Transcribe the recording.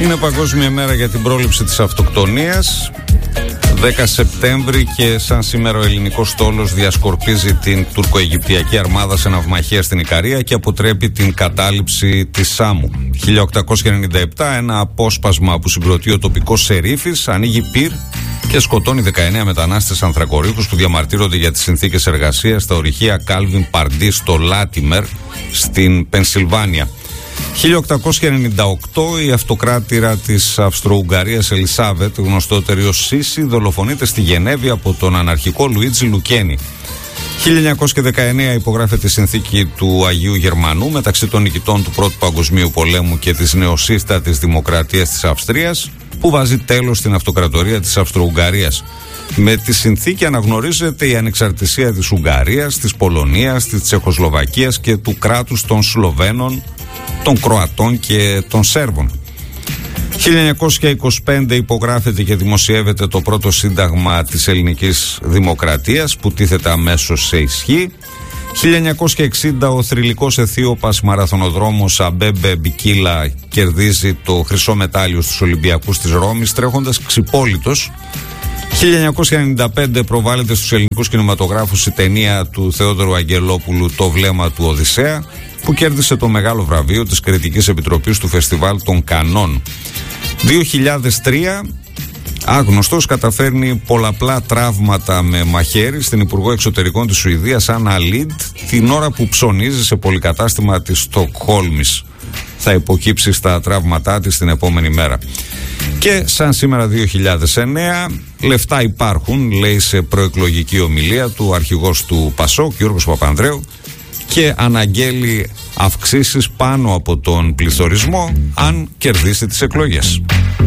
Είναι Παγκόσμια Μέρα για την πρόληψη της αυτοκτονίας. 10 Σεπτέμβρη και σαν σήμερα ο ελληνικός στόλος διασκορπίζει την τουρκο-αιγυπτιακή αρμάδα σε ναυμαχία στην Ικαρία και αποτρέπει την κατάληψη της Σάμου. 1897 ένα απόσπασμα που συγκροτεί ο τοπικός σερίφης ανοίγει πυρ και σκοτώνει 19 μετανάστες ανθρακορίχους που διαμαρτύρονται για τις συνθήκες εργασίας στα ορυχεία Κάλβιν Παρντί στο Λάτιμερ στην Πενσιλβάνια. 1898 η αυτοκράτηρα της Αυστρο-Ουγγαρίας Ελισάβετ, γνωστότερη ως Σίση, δολοφονείται στη Γενέβη από τον αναρχικό Λουίτζι Λουκένι. 1919 υπογράφεται η συνθήκη του Αγίου Γερμανού μεταξύ των νικητών του Πρώτου Παγκοσμίου Πολέμου και της νεοσύστατης Δημοκρατίας της Αυστρίας, που βάζει τέλος στην αυτοκρατορία της Αυστρο-Ουγγαρίας. Με τη συνθήκη αναγνωρίζεται η ανεξαρτησία της Ουγγαρίας, της Πολωνίας, της Τσεχοσλοβακίας και του κράτους των Σλοβαίνων, των Κροατών και των Σέρβων. 1925 υπογράφεται και δημοσιεύεται το πρώτο σύνταγμα της ελληνικής δημοκρατίας που τίθεται αμέσως σε ισχύ. 1960 ο θρυλικός αιθίωπας μαραθωνοδρόμος Αμπέμπε Μπικίλα κερδίζει το χρυσό μετάλλιο στους Ολυμπιακούς της Ρώμης τρέχοντας ξυπόλυτος. 1995 προβάλλεται στους ελληνικούς κινηματογράφους η ταινία του Θεόδωρου Αγγελόπουλου «Το βλέμμα του Οδυσσέα», που κέρδισε το μεγάλο βραβείο της Κριτικής Επιτροπής του Φεστιβάλ των Κανών. 2003 άγνωστος καταφέρνει πολλαπλά τραύματα με μαχαίρι στην Υπουργό Εξωτερικών της Σουηδίας Άννα Λιντ την ώρα που ψωνίζει σε πολυκατάστημα της Στοκχόλμης. Θα υποκύψει στα τραύματά της την επόμενη μέρα. Και σαν σήμερα 2009 λεφτά υπάρχουν, λέει σε προεκλογική ομιλία του αρχηγός του ΠΑΣΟΚ Γιώργος Παπανδρέου, και αναγγέλει αυξήσεις πάνω από τον πληθωρισμό αν κερδίσει τις εκλογές.